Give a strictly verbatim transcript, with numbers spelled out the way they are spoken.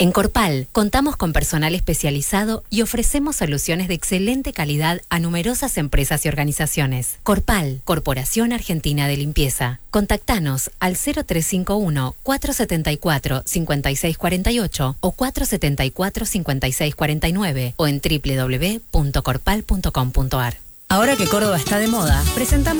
En Corpal, contamos con personal especializado y ofrecemos soluciones de excelente calidad a numerosas empresas y organizaciones. Corpal, Corporación Argentina de Limpieza. Contactanos al cero tres cinco uno, cuatro siete cuatro, cinco seis cuatro ocho o cuatro siete cuatro, cinco seis cuatro nueve o en doble u doble u doble u punto corpal punto com punto ar. Ahora que Córdoba está de moda, presentamos